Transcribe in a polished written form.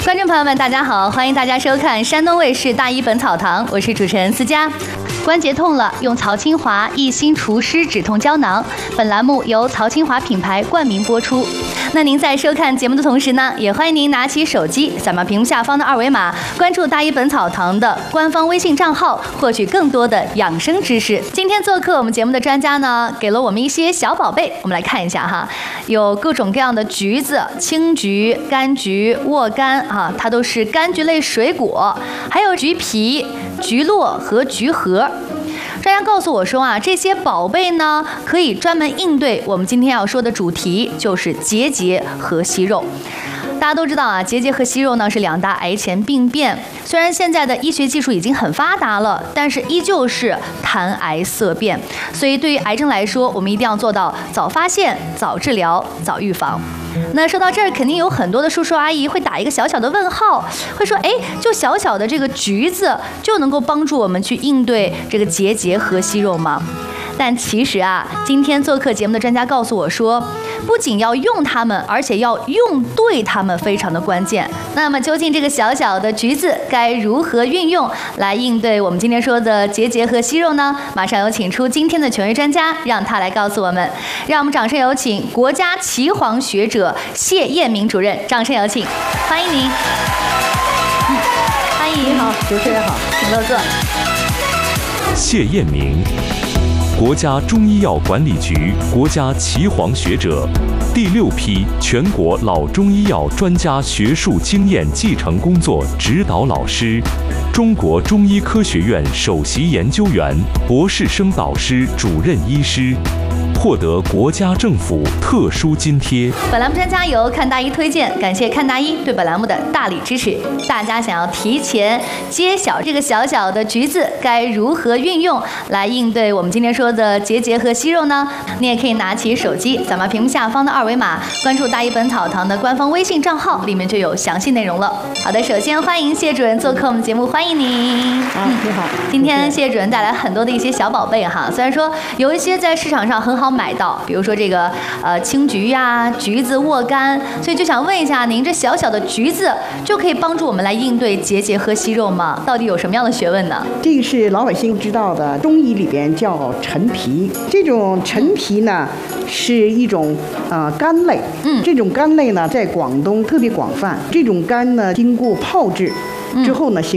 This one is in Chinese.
观众朋友们，大家好，欢迎大家收看山东卫视大医本草堂，我是主持人思佳。关节痛了，用曹清华益心除湿止痛胶囊。本栏目由曹清华品牌冠名播出。那您在收看节目的同时呢，也欢迎您拿起手机，扫描屏幕下方的二维码，关注大医本草堂的官方微信账号，获取更多的养生知识。今天做客我们节目的专家呢，给了我们一些小宝贝，我们来看一下哈，有各种各样的橘子，青橘、柑橘、沃柑啊，它都是柑橘类水果，还有橘皮、橘络和橘核。专家告诉我说啊，这些宝贝呢，可以专门应对我们今天要说的主题，就是结节和息肉。大家都知道啊，结节和息肉呢是两大癌前病变。虽然现在的医学技术已经很发达了，但是依旧是谈癌色变。所以对于癌症来说，我们一定要做到早发现、早治疗、早预防。那说到这儿，肯定有很多的叔叔阿姨会打一个小小的问号，会说，哎，就小小的这个橘子就能够帮助我们去应对这个结节和息肉吗？但其实啊，今天做客节目的专家告诉我说，不仅要用它们，而且要用对它们，非常的关键。那么究竟这个小小的橘子该如何运用来应对我们今天说的结节和息肉呢？马上有请出今天的权威专家，让他来告诉我们。让我们掌声有请国家岐黄学者谢彦明主任，掌声有请，欢迎您。欢迎， 你好，主持人好， 请落座。 谢彦明，国家中医药管理局国家岐黄学者，第6批全国老中医药专家学术经验继承工作指导老师，中国中医科学院首席研究员、博士生导师主任医师，获得国家政府特殊津贴。 本栏目专家由看大医推荐，感谢看大医对本栏目的大力支持。大家想要提前揭晓这个小小的橘子该如何运用来应对我们今天说的结节和息肉呢？你也可以拿起手机，扫描屏幕下方的二维码，关注大医本草堂的官方微信账号，里面就有详细内容了。好的，首先欢迎谢主任做客我们节目，欢迎您。 你好。 今天谢主任带来很多的一些小宝贝哈，虽然说有一些在市场上很好买到，比如说这个青橘呀、橘子、沃柑，所以就想问一下，您这小小的橘子就可以帮助我们来应对结节和息肉吗？到底有什么样的学问呢？ 这个是老百姓知道的，中医里边叫陈皮。这种陈皮呢，是一种柑类。这种柑类呢，在广东特别广泛。这种柑呢，经过泡制之后呢，形